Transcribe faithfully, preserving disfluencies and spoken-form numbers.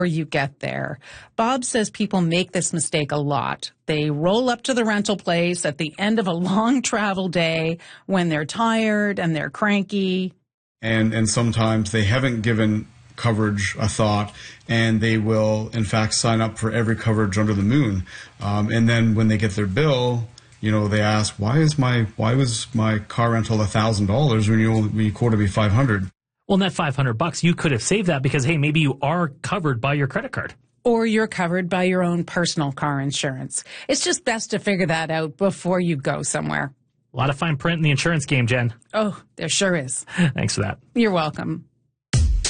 you get there. Bob says people make this mistake a lot. They roll up to the rental place at the end of a long travel day when they're tired and they're cranky. And and sometimes they haven't given coverage a thought, and they will, in fact, sign up for every coverage under the moon. Um, and then when they get their bill, you know, they ask, why is my why was my car rental a thousand dollars when you only when you quoted me five hundred? Well, in that five hundred bucks, you could have saved that because, hey, maybe you are covered by your credit card. Or you're covered by your own personal car insurance. It's just best to figure that out before you go somewhere. A lot of fine print in the insurance game, Jen. Oh, there sure is. Thanks for that. You're welcome.